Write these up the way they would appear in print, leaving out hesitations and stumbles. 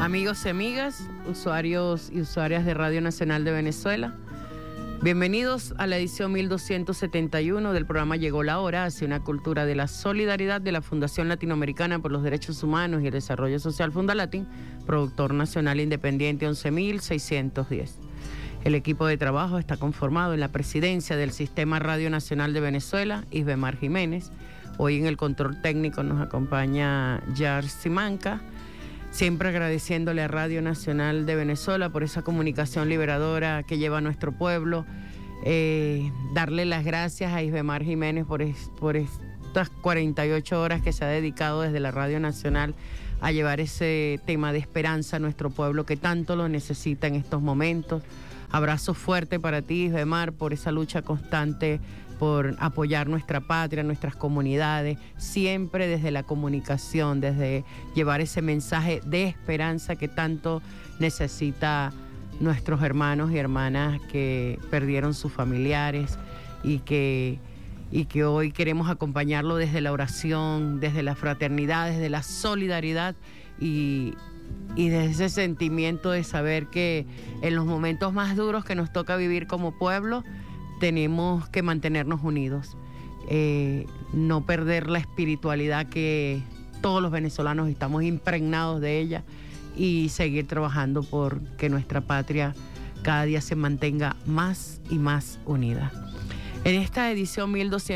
Amigos y amigas, usuarios y usuarias de Radio Nacional de Venezuela, bienvenidos a la edición 1271 del programa Llegó la Hora, hacia una cultura de la solidaridad de la Fundación Latinoamericana por los Derechos Humanos y el Desarrollo Social Fundalatin, productor nacional independiente 11.610. El equipo de trabajo está conformado en la presidencia del Sistema Radio Nacional de Venezuela, Isbemar Jiménez. Hoy en el control técnico nos acompaña Yar Simanca, siempre agradeciéndole a Radio Nacional de Venezuela por esa comunicación liberadora que lleva a nuestro pueblo. Darle las gracias a Isbemar Jiménez por estas 48 horas que se ha dedicado desde la Radio Nacional a llevar ese tema de esperanza a nuestro pueblo que tanto lo necesita en estos momentos. Abrazo fuerte para ti, Isbemar, por esa lucha constante por apoyar nuestra patria, nuestras comunidades, siempre desde la comunicación, desde llevar ese mensaje de esperanza que tanto necesita nuestros hermanos y hermanas que perdieron sus familiares y que hoy queremos acompañarlo desde la oración, desde la fraternidad, desde la solidaridad y desde ese sentimiento de saber que en los momentos más duros que nos toca vivir como pueblo, tenemos que mantenernos unidos, no perder la espiritualidad que todos los venezolanos estamos impregnados de ella y seguir trabajando por que nuestra patria cada día se mantenga más y más unida. En esta edición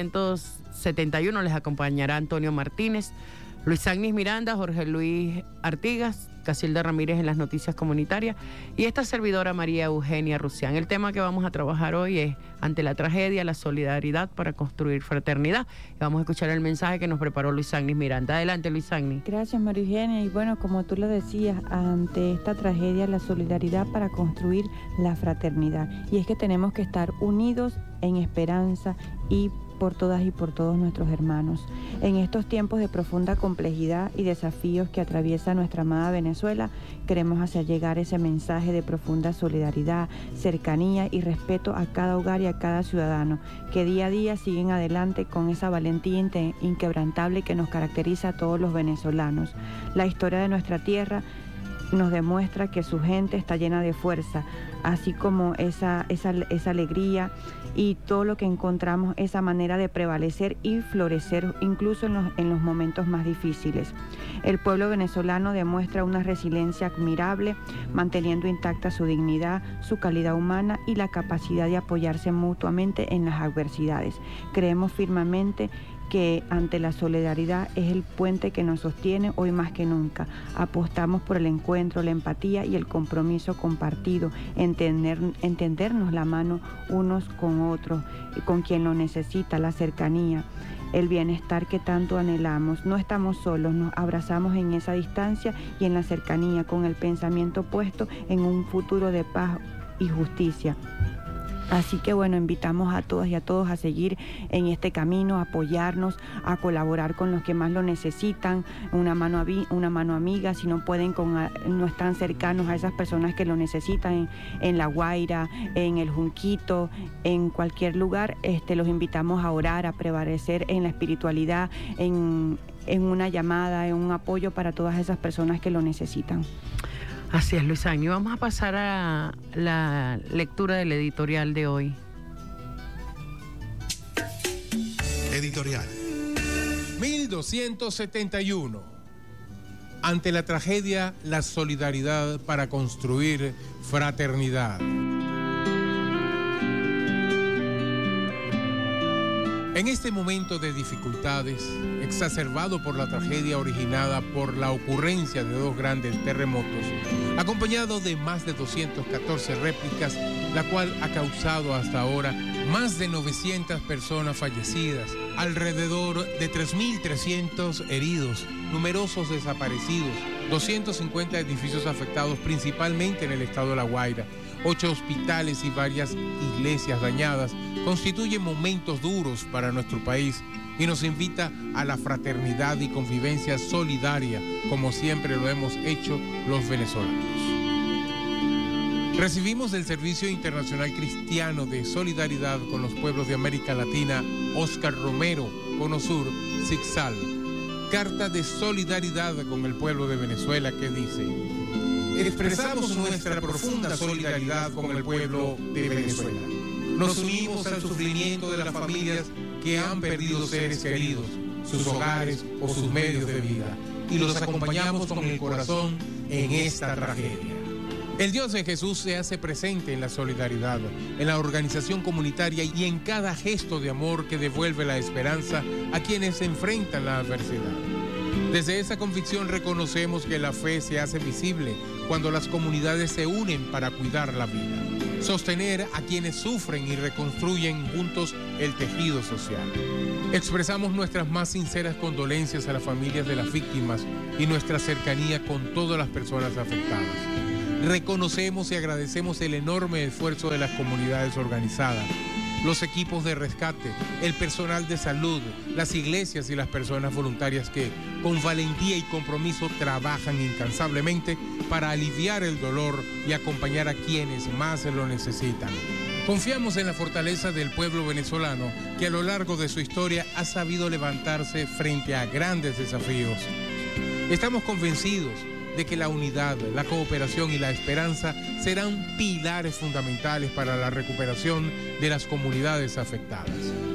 1271 les acompañará Antonio Martínez, Luis Agnis Miranda, Jorge Luis Artigas, Casilda Ramírez en las noticias comunitarias y esta servidora María Eugenia Rusián. El tema que vamos a trabajar hoy es ante la tragedia, la solidaridad para construir fraternidad. Vamos a escuchar el mensaje que nos preparó Luis Agnis Miranda. Adelante, Luis Agnis. Gracias, María Eugenia. Y bueno, como tú lo decías, ante esta tragedia, la solidaridad para construir la fraternidad. Y es que tenemos que estar unidos en esperanza y por todas y por todos nuestros hermanos. En estos tiempos de profunda complejidad y desafíos que atraviesa nuestra amada Venezuela, queremos hacer llegar ese mensaje de profunda solidaridad, cercanía y respeto a cada hogar y a cada ciudadano, que día a día siguen adelante con esa valentía inquebrantable que nos caracteriza a todos los venezolanos. La historia de nuestra tierra nos demuestra que su gente está llena de fuerza, así como esa alegría y todo lo que encontramos, esa manera de prevalecer y florecer incluso en los momentos más difíciles. El pueblo venezolano demuestra una resiliencia admirable, manteniendo intacta su dignidad, su calidad humana y la capacidad de apoyarse mutuamente en las adversidades. Creemos firmemente que ante la solidaridad es el puente que nos sostiene hoy más que nunca. Apostamos por el encuentro, la empatía y el compromiso compartido, entendernos la mano unos con otros, con quien lo necesita, la cercanía, el bienestar que tanto anhelamos. No estamos solos, nos abrazamos en esa distancia y en la cercanía, con el pensamiento puesto en un futuro de paz y justicia. Así que bueno, invitamos a todas y a todos a seguir en este camino, a apoyarnos, a colaborar con los que más lo necesitan, una mano amiga, si no pueden, no están cercanos a esas personas que lo necesitan en La Guaira, en el Junquito, en cualquier lugar, los invitamos a orar, a prevalecer en la espiritualidad, en una llamada, en un apoyo para todas esas personas que lo necesitan. Así es, Luis Agnis. Vamos a pasar a la lectura del editorial de hoy. Editorial 1271. Ante la tragedia, la solidaridad para construir fraternidad. En este momento de dificultades, exacerbado por la tragedia originada por la ocurrencia de dos grandes terremotos, acompañado de más de 214 réplicas, la cual ha causado hasta ahora más de 900 personas fallecidas, alrededor de 3.300 heridos, numerosos desaparecidos, 250 edificios afectados principalmente en el estado de La Guaira, 8 hospitales y varias iglesias dañadas, constituyen momentos duros para nuestro país y nos invita a la fraternidad y convivencia solidaria, como siempre lo hemos hecho los venezolanos. Recibimos del Servicio Internacional Cristiano de Solidaridad con los Pueblos de América Latina, Oscar Romero, Cono Sur, Zixal, carta de solidaridad con el pueblo de Venezuela que dice: expresamos nuestra profunda solidaridad con el pueblo de Venezuela. Nos unimos al sufrimiento de las familias que han perdido seres queridos, sus hogares o sus medios de vida, y los acompañamos con el corazón en esta tragedia. El Dios de Jesús se hace presente en la solidaridad, en la organización comunitaria y en cada gesto de amor que devuelve la esperanza a quienes enfrentan la adversidad. Desde esa convicción reconocemos que la fe se hace visible cuando las comunidades se unen para cuidar la vida, sostener a quienes sufren y reconstruyen juntos el tejido social. Expresamos nuestras más sinceras condolencias a las familias de las víctimas y nuestra cercanía con todas las personas afectadas. Reconocemos y agradecemos el enorme esfuerzo de las comunidades organizadas, los equipos de rescate, el personal de salud, las iglesias y las personas voluntarias que, con valentía y compromiso, trabajan incansablemente para aliviar el dolor y acompañar a quienes más lo necesitan. Confiamos en la fortaleza del pueblo venezolano, que a lo largo de su historia ha sabido levantarse frente a grandes desafíos. Estamos convencidos de que la unidad, la cooperación y la esperanza serán pilares fundamentales para la recuperación de las comunidades afectadas.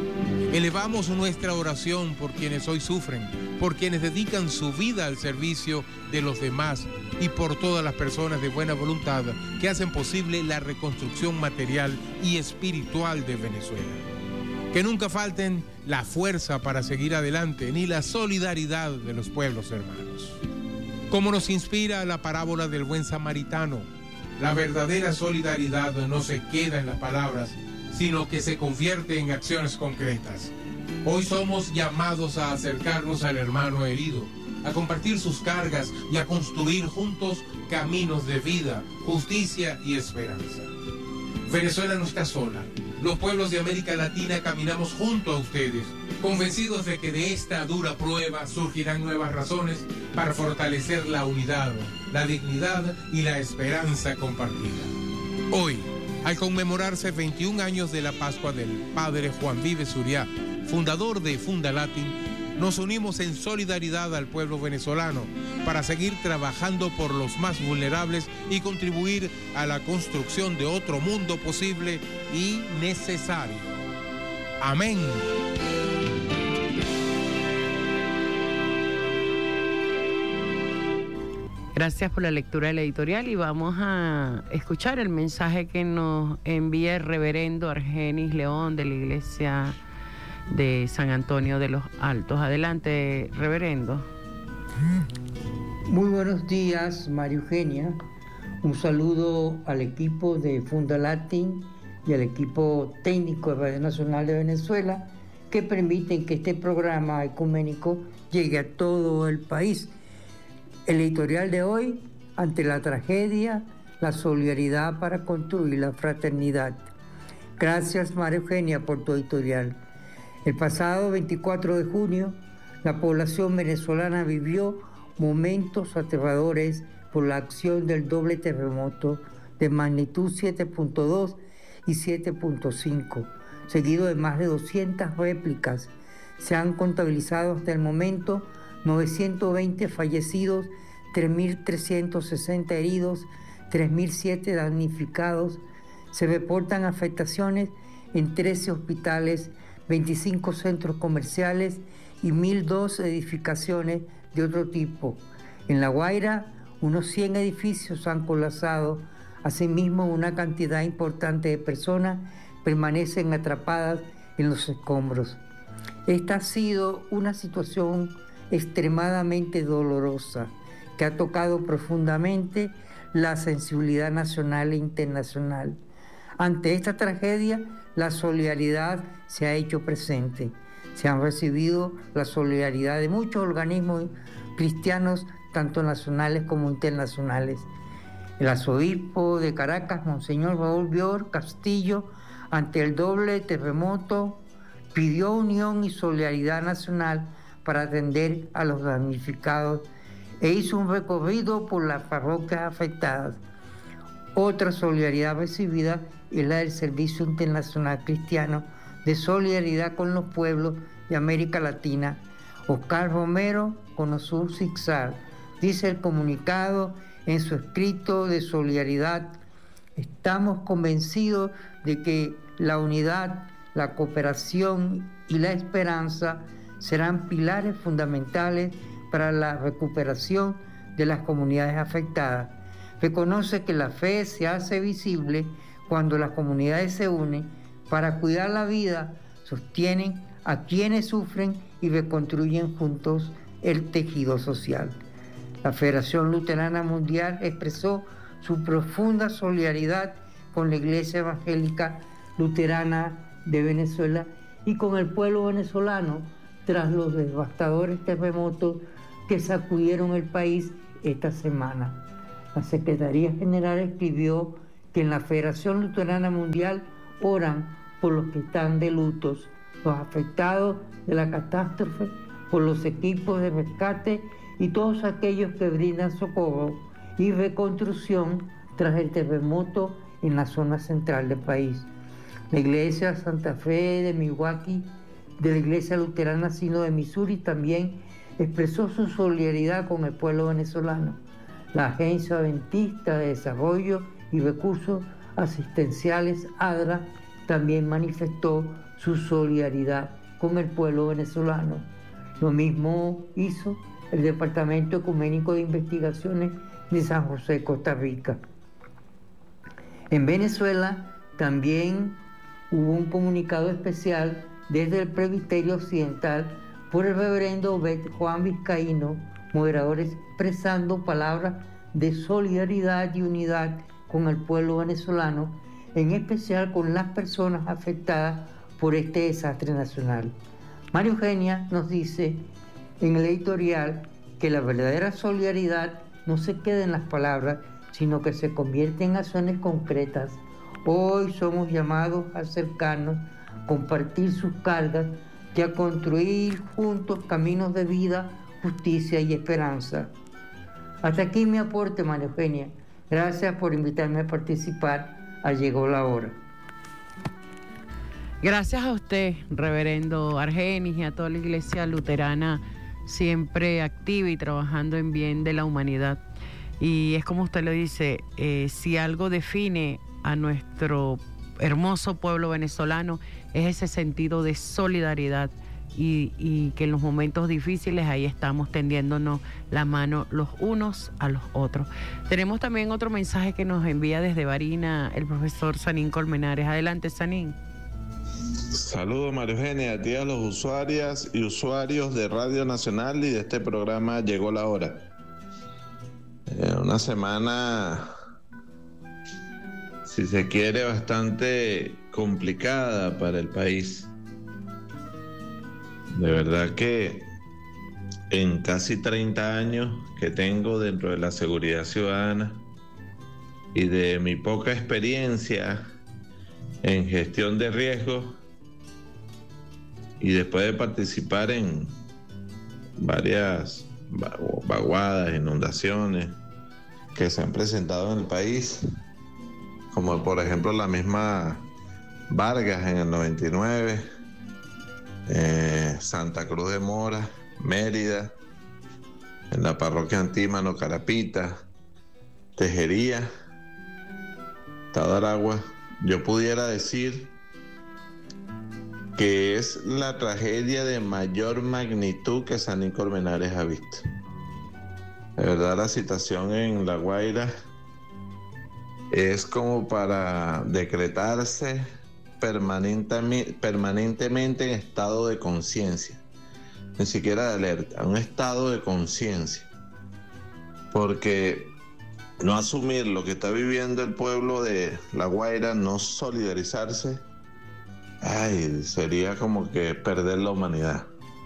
Elevamos nuestra oración por quienes hoy sufren, por quienes dedican su vida al servicio de los demás y por todas las personas de buena voluntad que hacen posible la reconstrucción material y espiritual de Venezuela. Que nunca falten la fuerza para seguir adelante ni la solidaridad de los pueblos hermanos. Como nos inspira la parábola del buen samaritano, la verdadera solidaridad no se queda en las palabras, sino que se convierte en acciones concretas. Hoy somos llamados a acercarnos al hermano herido, a compartir sus cargas y a construir juntos caminos de vida, justicia y esperanza. Venezuela no está sola. Los pueblos de América Latina caminamos junto a ustedes, convencidos de que de esta dura prueba surgirán nuevas razones para fortalecer la unidad, la dignidad y la esperanza compartida. Hoy, al conmemorarse 21 años de la Pascua del Padre Juan Vives Zuriá, fundador de Fundalatin, nos unimos en solidaridad al pueblo venezolano para seguir trabajando por los más vulnerables y contribuir a la construcción de otro mundo posible y necesario. Amén. Gracias por la lectura del editorial y vamos a escuchar el mensaje que nos envía el reverendo Argenis León de la Iglesia de San Antonio de los Altos. Adelante, reverendo. Muy buenos días, María Eugenia. Un saludo al equipo de Fundalatin y al equipo técnico de Radio Nacional de Venezuela que permiten que este programa ecuménico llegue a todo el país. El editorial de hoy, ante la tragedia, la solidaridad para construir la fraternidad. Gracias, María Eugenia, por tu editorial. El pasado 24 de junio, la población venezolana vivió momentos aterradores por la acción del doble terremoto de magnitud 7.2 y 7.5, seguido de más de 200 réplicas. Se han contabilizado hasta el momento 920 fallecidos, 3.360 heridos, 3.007 damnificados. Se reportan afectaciones en 13 hospitales, 25 centros comerciales y 1.002 edificaciones de otro tipo. En La Guaira, unos 100 edificios han colapsado. Asimismo, una cantidad importante de personas permanecen atrapadas en los escombros. Esta ha sido una situación extremadamente dolorosa que ha tocado profundamente la sensibilidad nacional e internacional. Ante esta tragedia, la solidaridad se ha hecho presente. Se han recibido la solidaridad de muchos organismos cristianos, tanto nacionales como internacionales. El arzobispo de Caracas, Monseñor Raúl Bior Castillo, ante el doble terremoto, pidió unión y solidaridad nacional para atender a los damnificados e hizo un recorrido por las parroquias afectadas. Otra solidaridad recibida es la del Servicio Internacional Cristiano de Solidaridad con los Pueblos de América Latina, Oscar Romero, Conosur Zigzag, dice el comunicado en su escrito de solidaridad: estamos convencidos de que la unidad, la cooperación y la esperanza serán pilares fundamentales para la recuperación de las comunidades afectadas. Reconoce que la fe se hace visible cuando las comunidades se unen para cuidar la vida, sostienen a quienes sufren y reconstruyen juntos el tejido social. La Federación Luterana Mundial expresó su profunda solidaridad con la Iglesia Evangélica Luterana de Venezuela y con el pueblo venezolano tras los devastadores terremotos que sacudieron el país esta semana. La Secretaría General escribió que en la Federación Luterana Mundial oran por los que están de lutos, los afectados de la catástrofe, por los equipos de rescate y todos aquellos que brindan socorro y reconstrucción tras el terremoto en la zona central del país. La Iglesia Santa Fe de Milwaukee, de la Iglesia Luterana Sino de Missouri, también expresó su solidaridad con el pueblo venezolano. La Agencia Adventista de Desarrollo y Recursos Asistenciales, ADRA, también manifestó su solidaridad con el pueblo venezolano. Lo mismo hizo el Departamento Ecuménico de Investigaciones de San José, Costa Rica. En Venezuela también hubo un comunicado especial desde el Presbiterio Occidental por el reverendo Juan Vizcaíno, moderador, expresando palabras de solidaridad y unidad con el pueblo venezolano, en especial con las personas afectadas por este desastre nacional. María Eugenia nos dice en el editorial que la verdadera solidaridad no se queda en las palabras, sino que se convierte en acciones concretas. Hoy somos llamados a acercarnos, compartir sus cargas y a construir juntos caminos de vida, justicia y esperanza. Hasta aquí mi aporte, María Eugenia. Gracias por invitarme a participar. Llegó la hora. Gracias a usted, reverendo Argenis, y a toda la Iglesia Luterana, siempre activa y trabajando en bien de la humanidad. Y es como usted lo dice, si algo define a nuestro hermoso pueblo venezolano es ese sentido de solidaridad y que en los momentos difíciles ahí estamos tendiéndonos la mano los unos a los otros. Tenemos también otro mensaje que nos envía desde Barina el profesor Sanín Colmenares. Adelante, Sanín. Saludos, María Eugenia, a ti, a los usuarias y usuarios de Radio Nacional y de este programa Llegó la Hora. Una semana, si se quiere, bastante complicada para el país. De verdad que en casi 30 años que tengo dentro de la seguridad ciudadana y de mi poca experiencia en gestión de riesgos, y después de participar en varias vaguadas, inundaciones que se han presentado en el país, como por ejemplo la misma Vargas en el 99, Santa Cruz de Mora, Mérida, en la parroquia Antímano, Carapita, Tejería, Tadaragua, yo pudiera decir que es la tragedia de mayor magnitud que Sanín Colmenares ha visto. De verdad, la situación en La Guaira es como para decretarse permanentemente en estado de conciencia, ni siquiera de alerta, un estado de conciencia, porque no asumir lo que está viviendo el pueblo de La Guaira, no solidarizarse, sería como que perder la humanidad.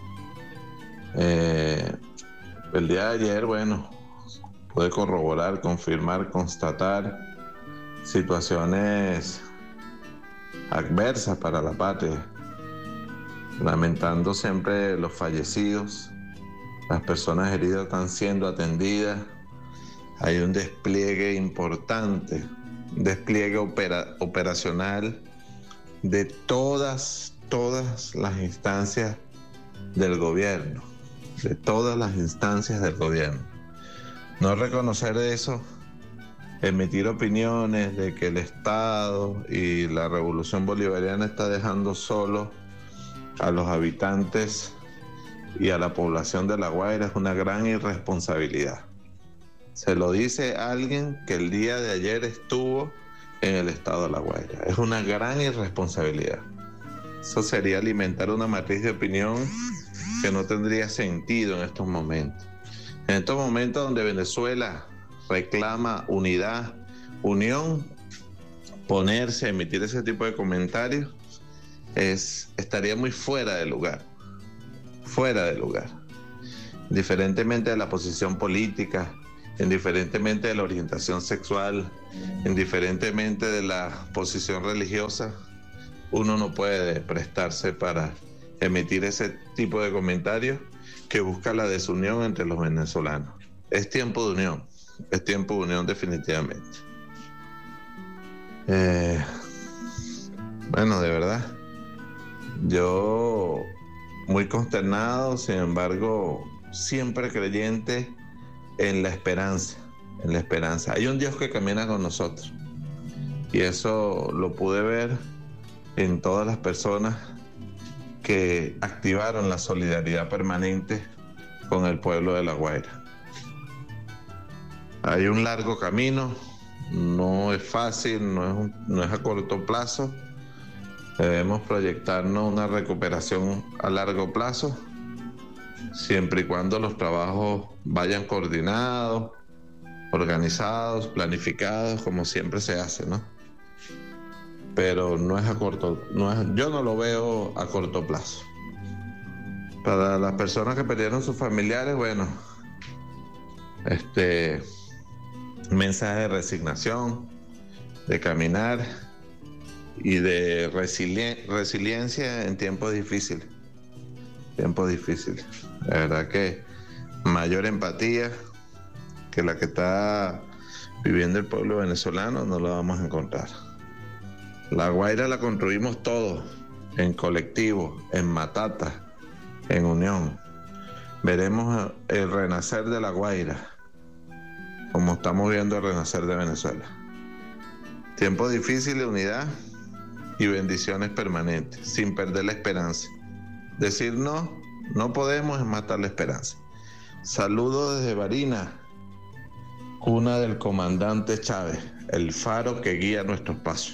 El día de ayer, pude corroborar, confirmar, constatar situaciones adversas para la patria, lamentando siempre los fallecidos. Las personas heridas están siendo atendidas. Hay un despliegue importante, un despliegue operacional de todas las instancias del gobierno, No reconocer eso, emitir opiniones de que el Estado y la revolución bolivariana está dejando solo a los habitantes y a la población de La Guaira es una gran irresponsabilidad. Se lo dice alguien que el día de ayer estuvo en el estado de La Guaira. Es una gran irresponsabilidad. Eso sería alimentar una matriz de opinión que no tendría sentido en estos momentos. En estos momentos donde Venezuela reclama unidad, unión, ponerse a emitir ese tipo de comentarios estaría muy fuera de lugar. Fuera de lugar. Indiferentemente de la posición política, indiferentemente de la orientación sexual, indiferentemente de la posición religiosa, uno no puede prestarse para emitir ese tipo de comentarios que busca la desunión entre los venezolanos. Es tiempo de unión definitivamente. Bueno, de verdad, yo muy consternado, sin embargo, siempre creyente en la esperanza. Hay un Dios que camina con nosotros y eso lo pude ver en todas las personas que activaron la solidaridad permanente con el pueblo de La Guaira. Hay un largo camino, no es fácil, no es a corto plazo. Debemos proyectarnos una recuperación a largo plazo, siempre y cuando los trabajos vayan coordinados, organizados, planificados, como siempre se hace, ¿no? Pero yo no lo veo a corto plazo. Para las personas que perdieron sus familiares, bueno, mensaje de resignación, de caminar y de resiliencia en tiempos difíciles. La verdad que mayor empatía que la que está viviendo el pueblo venezolano no la vamos a encontrar. La Guaira la construimos todos, en colectivo, en matata, en unión. Veremos el renacer de La Guaira, como estamos viendo el renacer de Venezuela. Tiempos difíciles de unidad y bendiciones permanentes, sin perder la esperanza. Decir no podemos es matar la esperanza. Saludos desde Barinas, cuna del comandante Chávez, el faro que guía nuestros pasos.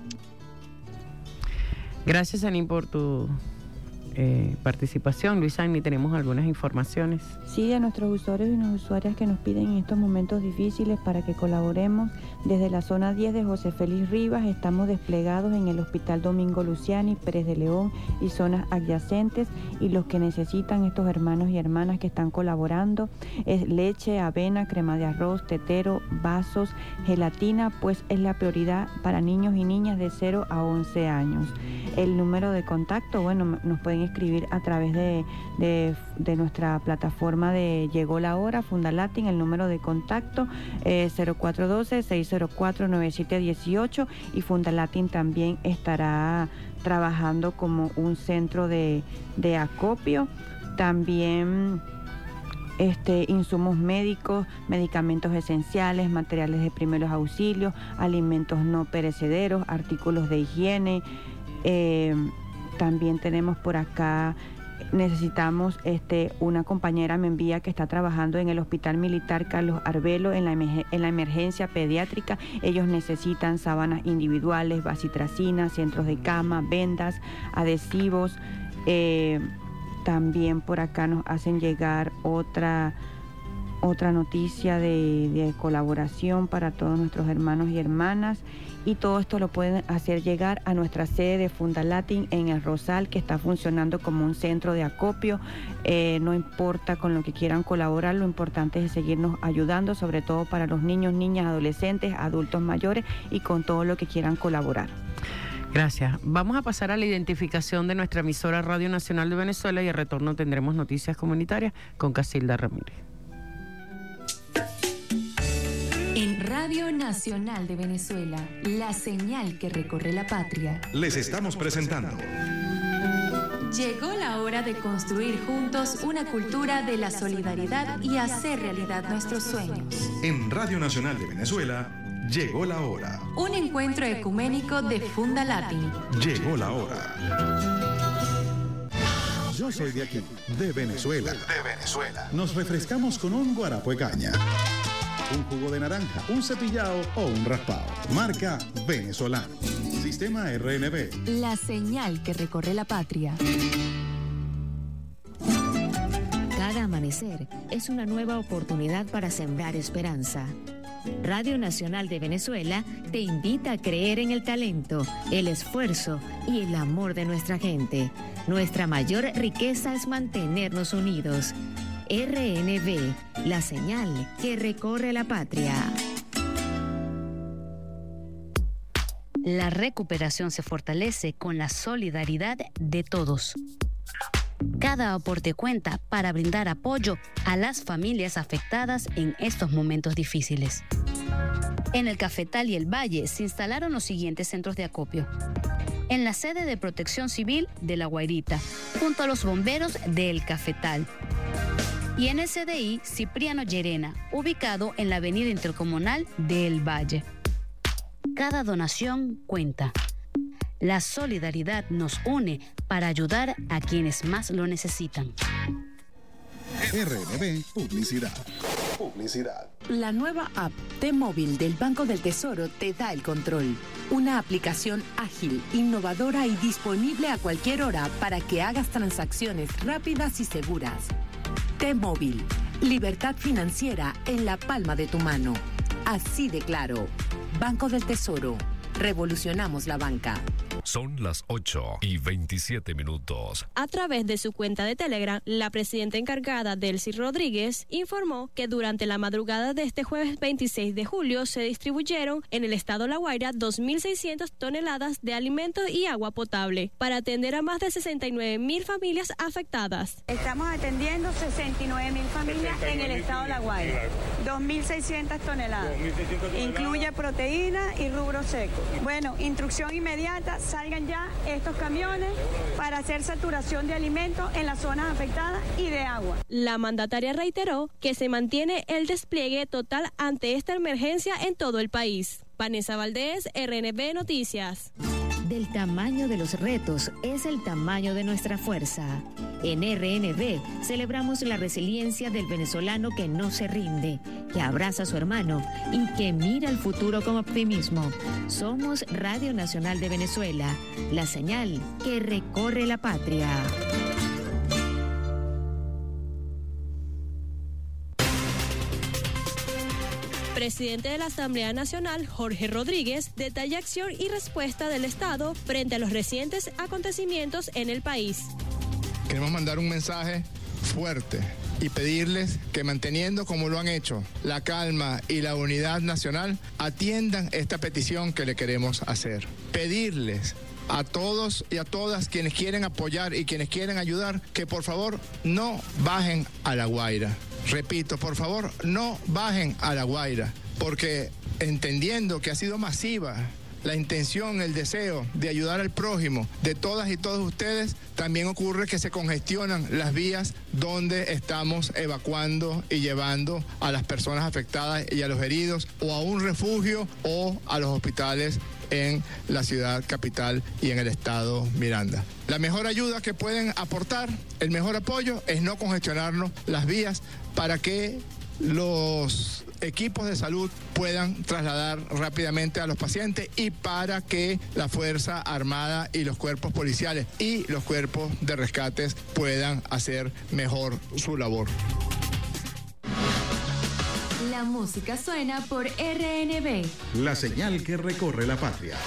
Gracias, Anín, por tu participación. Luis Agni, tenemos algunas informaciones. Sí, a nuestros usuarios y usuarias que nos piden en estos momentos difíciles para que colaboremos. Desde la zona 10 de José Félix Rivas estamos desplegados en el Hospital Domingo Luciani, Pérez de León y zonas adyacentes, y los que necesitan estos hermanos y hermanas que están colaborando es leche, avena, crema de arroz, tetero, vasos, gelatina, pues es la prioridad para niños y niñas de 0 a 11 años. El número de contacto, bueno, nos pueden escribir a través de nuestra plataforma de Llegó la Hora, Fundalatin, el número de contacto 0412-604-9718, y Fundalatin también estará trabajando como un centro de acopio. También insumos médicos, medicamentos esenciales, materiales de primeros auxilios, alimentos no perecederos, artículos de higiene. También tenemos por acá, necesitamos, una compañera me envía que está trabajando en el Hospital Militar Carlos Arbelo en la emergencia pediátrica. Ellos necesitan sábanas individuales, bacitracina, centros de cama, vendas, adhesivos. También por acá nos hacen llegar otra noticia de colaboración para todos nuestros hermanos y hermanas, y todo esto lo pueden hacer llegar a nuestra sede de Fundalatin en El Rosal, que está funcionando como un centro de acopio. No importa con lo que quieran colaborar, lo importante es seguirnos ayudando, sobre todo para los niños, niñas, adolescentes, adultos mayores, y con todo lo que quieran colaborar. Gracias. Vamos a pasar a la identificación de nuestra emisora Radio Nacional de Venezuela, y al retorno tendremos noticias comunitarias con Casilda Ramírez. En Radio Nacional de Venezuela, la señal que recorre la patria. Les estamos presentando Llegó la hora de construir juntos una cultura de la solidaridad y hacer realidad nuestros sueños. En Radio Nacional de Venezuela, llegó la hora. Un encuentro ecuménico de Funda Latin. Llegó la hora. Yo soy de aquí, de Venezuela. Nos refrescamos con un guarapo de caña, un jugo de naranja, un cepillado o un raspado. Marca venezolano. Sistema RNB. La señal que recorre la patria. Cada amanecer es una nueva oportunidad para sembrar esperanza. Radio Nacional de Venezuela te invita a creer en el talento, el esfuerzo y el amor de nuestra gente. Nuestra mayor riqueza es mantenernos unidos. RNB, la señal que recorre la patria. La recuperación se fortalece con la solidaridad de todos. Cada aporte cuenta para brindar apoyo a las familias afectadas en estos momentos difíciles. En el Cafetal y el Valle se instalaron los siguientes centros de acopio. En la sede de Protección Civil de La Guairita, junto a los bomberos de El Cafetal. Y en el CDI Cipriano Llerena, ubicado en la avenida intercomunal de El Valle. Cada donación cuenta. La solidaridad nos une para ayudar a quienes más lo necesitan. RNB Publicidad. La nueva app T-Móvil del Banco del Tesoro te da el control. Una aplicación ágil, innovadora y disponible a cualquier hora para que hagas transacciones rápidas y seguras. T-Móvil, libertad financiera en la palma de tu mano. Así de claro. Banco del Tesoro. Revolucionamos la banca. Son las 8:27. A través de su cuenta de Telegram, la presidenta encargada, Delcy Rodríguez, informó que durante la madrugada de este jueves 26 de julio se distribuyeron en el estado La Guaira 2.600 toneladas de alimentos y agua potable para atender a más de 69.000 familias afectadas. Estamos atendiendo 69.000 familias en el estado La Guaira. 2.600 toneladas. Incluye proteína y rubro seco. Bueno, instrucción inmediata. Salgan ya estos camiones para hacer saturación de alimentos en las zonas afectadas y de agua. La mandataria reiteró que se mantiene el despliegue total ante esta emergencia en todo el país. Vanessa Valdés, RNB Noticias. Del tamaño de los retos es el tamaño de nuestra fuerza. En RNB celebramos la resiliencia del venezolano que no se rinde, que abraza a su hermano y que mira el futuro con optimismo. Somos Radio Nacional de Venezuela, la señal que recorre la patria. Presidente de la Asamblea Nacional, Jorge Rodríguez, detalla acción y respuesta del Estado frente a los recientes acontecimientos en el país. Queremos mandar un mensaje fuerte y pedirles que, manteniendo como lo han hecho la calma y la unidad nacional, atiendan esta petición que le queremos hacer. Pedirles a todos y a todas quienes quieren apoyar y quienes quieren ayudar que por favor no bajen a La Guaira. Repito, por favor, no bajen a La Guaira, porque entendiendo que ha sido masiva la intención, el deseo de ayudar al prójimo de todas y todos ustedes, también ocurre que se congestionan las vías donde estamos evacuando y llevando a las personas afectadas y a los heridos o a un refugio o a los hospitales en la ciudad capital y en el estado Miranda. La mejor ayuda que pueden aportar, el mejor apoyo, es no congestionarnos las vías para que los equipos de salud puedan trasladar rápidamente a los pacientes y para que la Fuerza Armada y los cuerpos policiales y los cuerpos de rescates puedan hacer mejor su labor. La música suena por RNB. La señal que recorre la patria.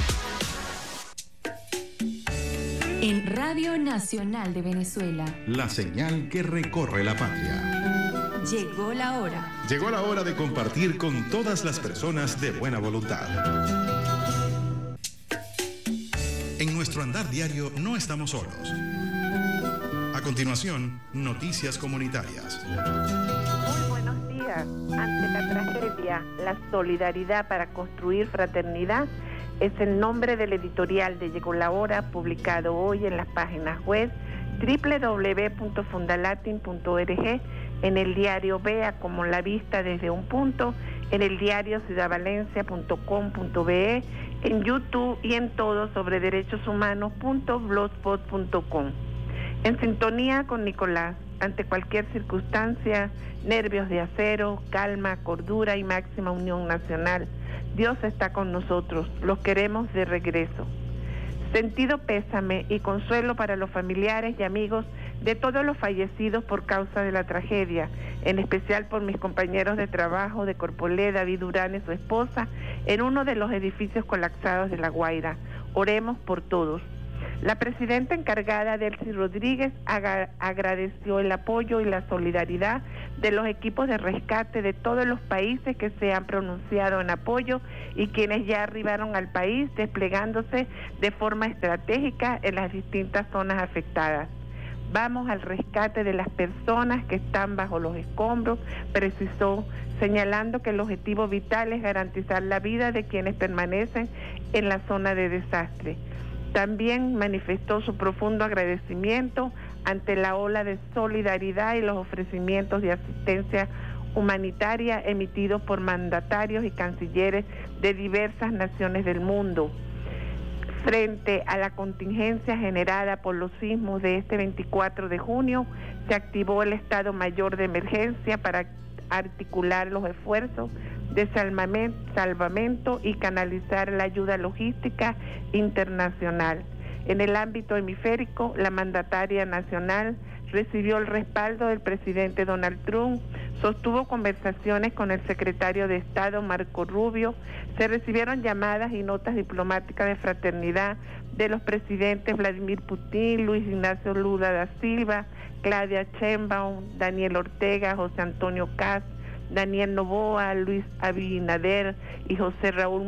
En Radio Nacional de Venezuela. La señal que recorre la patria. Llegó la hora. Llegó la hora de compartir con todas las personas de buena voluntad. En nuestro andar diario no estamos solos. A continuación, noticias comunitarias. Muy buenos días. Ante la tragedia, la solidaridad para construir fraternidad es el nombre del editorial de Llegó la Hora, publicado hoy en las páginas web www.fundalatin.org, en el diario Vea como La Vista desde un punto, en el diario ciudadvalencia.com.be, en YouTube y en todo sobre derechoshumanos.blogspot.com. En sintonía con Nicolás, ante cualquier circunstancia, nervios de acero, calma, cordura y máxima unión nacional. Dios está con nosotros, los queremos de regreso. Sentido pésame y consuelo para los familiares y amigos de todos los fallecidos por causa de la tragedia, en especial por mis compañeros de trabajo de Corpolé, David Durán y su esposa, en uno de los edificios colapsados de La Guaira. Oremos por todos. La presidenta encargada, Delcy Rodríguez, agradeció el apoyo y la solidaridad de los equipos de rescate de todos los países que se han pronunciado en apoyo y quienes ya arribaron al país, desplegándose de forma estratégica en las distintas zonas afectadas. Vamos al rescate de las personas que están bajo los escombros, precisó, señalando que el objetivo vital es garantizar la vida de quienes permanecen en la zona de desastre. También manifestó su profundo agradecimiento ante la ola de solidaridad y los ofrecimientos de asistencia humanitaria emitidos por mandatarios y cancilleres de diversas naciones del mundo. Frente a la contingencia generada por los sismos de este 24 de junio, se activó el Estado Mayor de Emergencia para articular los esfuerzos de salvamento y canalizar la ayuda logística internacional. En el ámbito hemisférico, la mandataria nacional recibió el respaldo del presidente Donald Trump, sostuvo conversaciones con el secretario de Estado Marco Rubio, se recibieron llamadas y notas diplomáticas de fraternidad de los presidentes Vladimir Putin, Luis Ignacio Lula da Silva, Claudia Sheinbaum, Daniel Ortega, José Antonio Kast, Daniel Noboa, Luis Abinader y José Raúl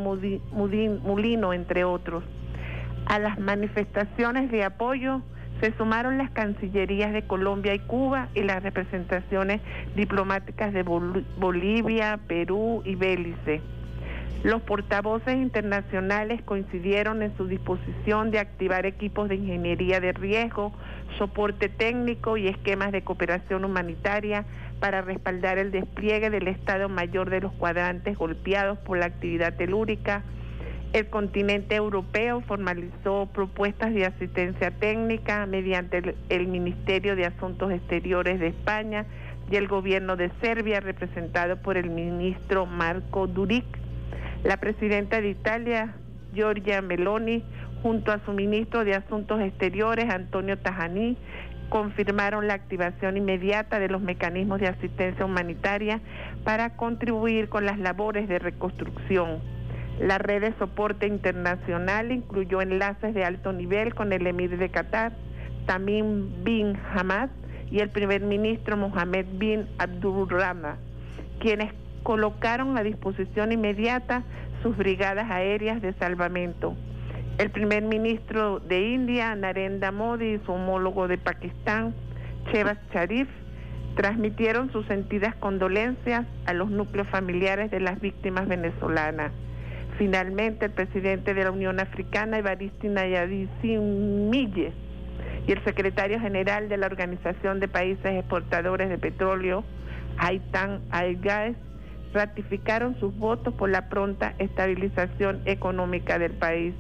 Mulino, entre otros. A las manifestaciones de apoyo se sumaron las cancillerías de Colombia y Cuba y las representaciones diplomáticas de Bolivia, Perú y Belice. Los portavoces internacionales coincidieron en su disposición de activar equipos de ingeniería de riesgo, soporte técnico y esquemas de cooperación humanitaria para respaldar el despliegue del Estado Mayor de los cuadrantes golpeados por la actividad telúrica. El continente europeo formalizó propuestas de asistencia técnica mediante el Ministerio de Asuntos Exteriores de España y el gobierno de Serbia, representado por el ministro Marco Duric. La presidenta de Italia, Giorgia Meloni, junto a su ministro de Asuntos Exteriores, Antonio Tajani, confirmaron la activación inmediata de los mecanismos de asistencia humanitaria para contribuir con las labores de reconstrucción. La red de soporte internacional incluyó enlaces de alto nivel con el emir de Qatar, Tamim bin Hamad, y el primer ministro Mohammed bin Abdulrahman, quienes colocaron a disposición inmediata sus brigadas aéreas de salvamento. El primer ministro de India, Narendra Modi, y su homólogo de Pakistán, Shehbaz Sharif, transmitieron sus sentidas condolencias a los núcleos familiares de las víctimas venezolanas. Finalmente, el presidente de la Unión Africana, Evariste Ndayishimiye, y el secretario general de la Organización de Países Exportadores de Petróleo, Haytham Al-Ghaz, ratificaron sus votos por la pronta estabilización económica del país.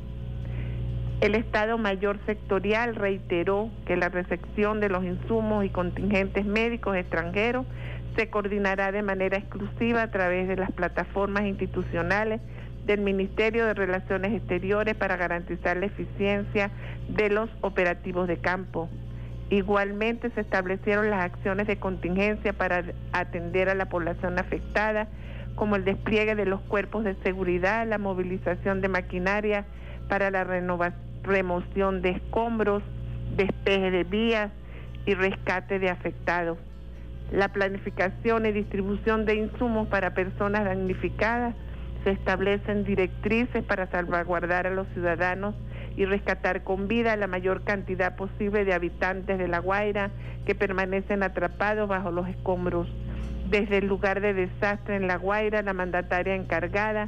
El Estado Mayor Sectorial reiteró que la recepción de los insumos y contingentes médicos extranjeros se coordinará de manera exclusiva a través de las plataformas institucionales del Ministerio de Relaciones Exteriores para garantizar la eficiencia de los operativos de campo. Igualmente se establecieron las acciones de contingencia para atender a la población afectada, como el despliegue de los cuerpos de seguridad, la movilización de maquinaria para la remoción de escombros, despeje de vías y rescate de afectados. La planificación y distribución de insumos para personas damnificadas. Se establecen directrices para salvaguardar a los ciudadanos y rescatar con vida la mayor cantidad posible de habitantes de La Guaira que permanecen atrapados bajo los escombros. Desde el lugar de desastre en La Guaira, la mandataria encargada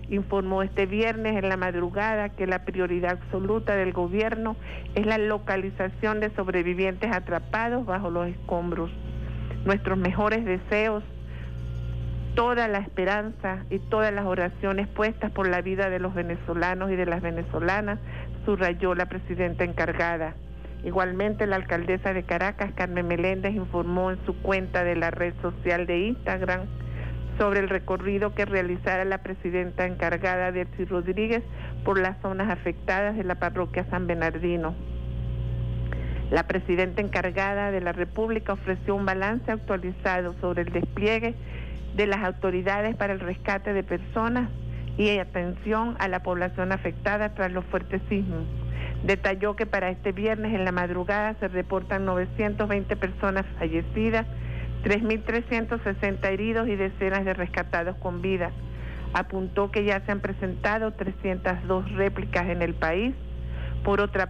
informó este viernes en la madrugada que la prioridad absoluta del gobierno es la localización de sobrevivientes atrapados bajo los escombros. Nuestros mejores deseos, toda la esperanza y todas las oraciones puestas por la vida de los venezolanos y de las venezolanas, subrayó la presidenta encargada. Igualmente, la alcaldesa de Caracas, Carmen Meléndez, informó en su cuenta de la red social de Instagram sobre el recorrido que realizara la presidenta encargada, Delcy Rodríguez, por las zonas afectadas de la parroquia San Bernardino. La presidenta encargada de la República ofreció un balance actualizado sobre el despliegue de las autoridades para el rescate de personas y atención a la población afectada tras los fuertes sismos. Detalló que para este viernes en la madrugada se reportan 920 personas fallecidas, 3.360 heridos y decenas de rescatados con vida. Apuntó que ya se han presentado 302 réplicas en el país. Por otra